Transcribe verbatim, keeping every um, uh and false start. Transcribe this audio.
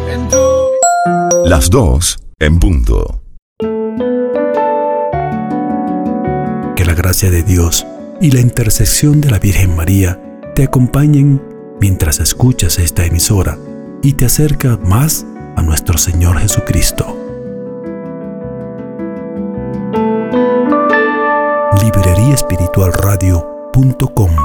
Las dos en punto. Que la gracia de Dios y la intercesión de la Virgen María te acompañen mientras escuchas esta emisora y te acerca más a nuestro Señor Jesucristo. librería espiritual radio punto com